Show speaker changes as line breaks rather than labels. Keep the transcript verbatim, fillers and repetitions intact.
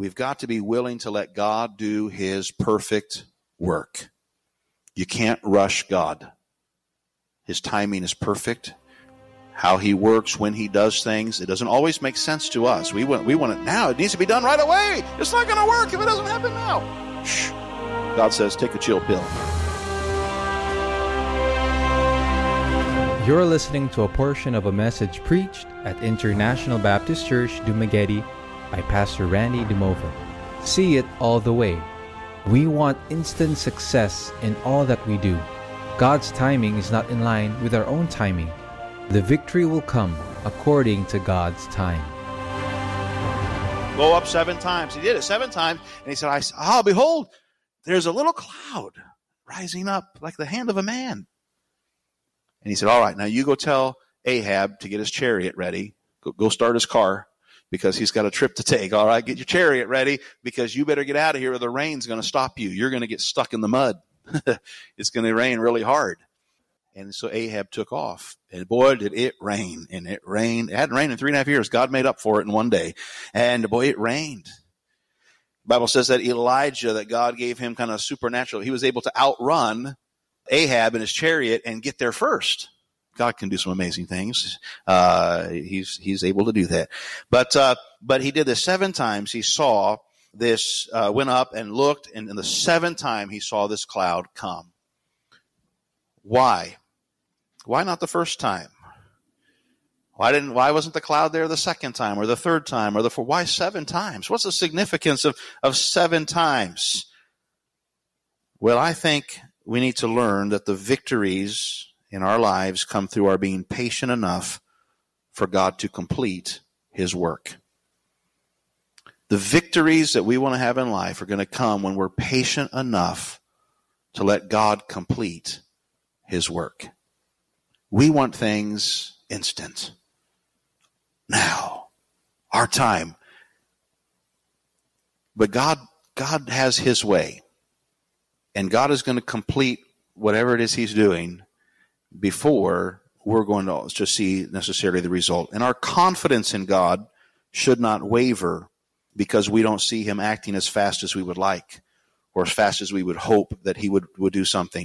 we've got to be willing to let God do his perfect work. You can't rush God. His timing is perfect. How he works, when he does things, it doesn't always make sense to us. We want, we want it now. It needs to be done right away. It's not going to work if it doesn't happen now. Shh. God says, take a chill pill.
You're listening to a portion of a message preached at International Baptist Church, Dumaguete by Pastor Randy DeMova. See it all the way. We want instant success in all that we do. God's timing is not in line with our own timing. The victory will come according to God's time.
Go up seven times. He did it seven times. And he said, I, oh, behold, there's a little cloud rising up like the hand of a man. And he said, all right, now you go tell Ahab to get his chariot ready. Go, go start his car because he's got a trip to take. All right, get your chariot ready because you better get out of here or the rain's going to stop you. You're going to get stuck in the mud. It's going to rain really hard. And so Ahab took off. And boy, did it rain. And it rained. It hadn't rained in three and a half years. God made up for it in one day. And boy, it rained. The Bible says that Elijah, that God gave him kind of supernatural, he was able to outrun Ahab in his chariot and get there first. God can do some amazing things. Uh, he's he's able to do that. But uh, but he did this seven times. He saw this, uh, went up and looked, and in the seventh time he saw this cloud come. Why? Why not the first time? Why didn't? Why wasn't the cloud there the second time or the third time or the fourth? Why seven times? What's the significance of, of seven times? Well, I think we need to learn that the victories in our lives come through our being patient enough for God to complete his work. The victories that we want to have in life are going to come when we're patient enough to let God complete his work. We want things instant. Now. Our time. But God, God has his way. And God is going to complete whatever it is he's doing before we're going to just see necessarily the result. And our confidence in God should not waver because we don't see him acting as fast as we would like or as fast as we would hope that he would, would do something.